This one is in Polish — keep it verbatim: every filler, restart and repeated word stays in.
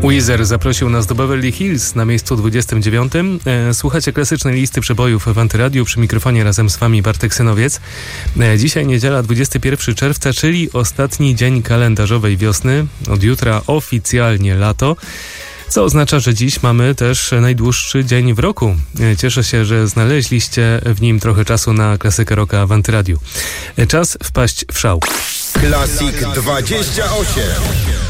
Weezer zaprosił nas do Beverly Hills na miejscu dwudziestym dziewiątym. Słuchacie klasycznej listy przebojów w Antyradiu. Przy mikrofonie razem z wami Bartek Synowiec. Dzisiaj niedziela dwudziestego pierwszego czerwca, czyli ostatni dzień kalendarzowej wiosny. Od jutra oficjalnie lato. Co oznacza, że dziś mamy też najdłuższy dzień w roku. Cieszę się, że znaleźliście w nim trochę czasu na klasykę rocka w Antyradiu. Czas wpaść w szał. Classic dwadzieścia osiem.